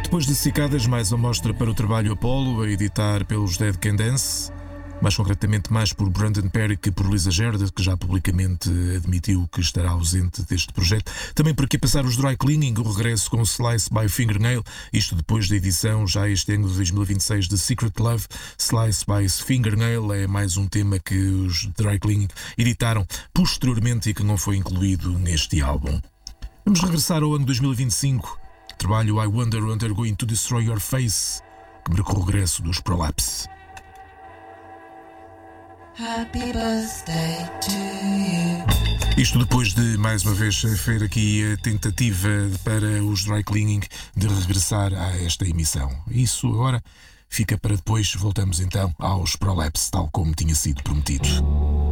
Depois de Cicadas, mais uma mostra para o trabalho Apollo, a editar pelos Dead Can Dance, mais concretamente mais por Brandon Perry que por Lisa Gerda, que já publicamente admitiu que estará ausente deste projeto. Também por aqui passar os Dry Cleaning, o regresso com Slice by Fingernail, isto depois da edição já este ano de 2026 de Secret Love. Slice by Fingernail é mais um tema que os Dry Cleaning editaram posteriormente e que não foi incluído neste álbum. Vamos regressar ao ano 2025, trabalho I Wonder When Going to Destroy Your Face, que marcou o regresso dos Prolapse. Happy birthday to you. Isto depois de, mais uma vez, fer aqui a tentativa para os Dry Cleaning de regressar a esta emissão. Isso agora fica para depois. Voltamos então aos Prolapse, tal como tinha sido prometido.